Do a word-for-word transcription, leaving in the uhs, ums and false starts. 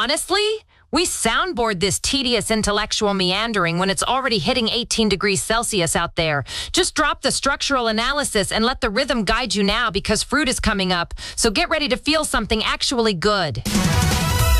Honestly, we soundboard this tedious intellectual meandering when it's already hitting eighteen degrees Celsius out there. Just drop the structural analysis and let the rhythm guide you now because fruit is coming up. So get ready to feel something actually good.